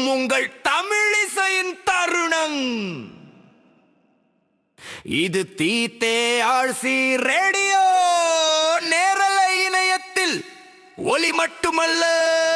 வரும் உங்கள் தமிழிசையின் தருணம். இது தீத்தே ஆழ்சி ரேடியோ நேரலை இணையத்தில் ஒலி மட்டுமல்ல